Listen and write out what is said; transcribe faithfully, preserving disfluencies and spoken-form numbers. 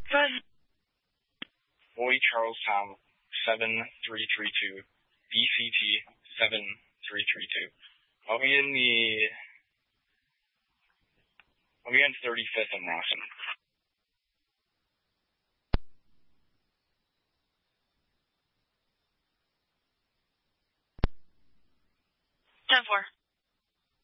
Go ahead. Boy Charlestown seven three three two, B C T seven three three two. I'll be in the I'll be in thirty-fifth and Rawson. ten four.